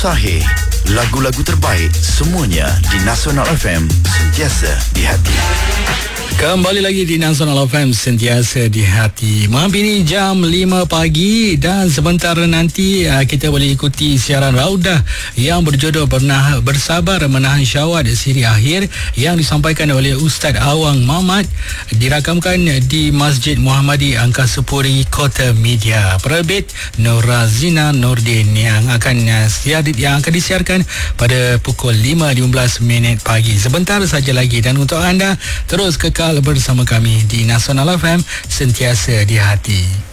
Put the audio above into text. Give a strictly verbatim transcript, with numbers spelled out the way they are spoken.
Tahir, lagu-lagu terbaik semuanya di Nasional F M, sentiasa di hati. Kembali lagi di Nasional F M, sentiasa di hati. Malam ini jam lima pagi dan sebentar nanti uh, kita boleh ikuti siaran Raudah yang berjodoh Pernah Bersabar Menahan Syahwat siri akhir yang disampaikan oleh Ustaz Awang Mamat, dirakamkan di Masjid Muhammadi Angkasapuri, Kota Media. Penerbit Norazina Nordin yang akan uh, siar, yang akan disiarkan pada pukul lima lima belas minit pagi. Sebentar saja lagi, dan untuk anda terus kekal bersama kami di Nasional F M, sentiasa di hati.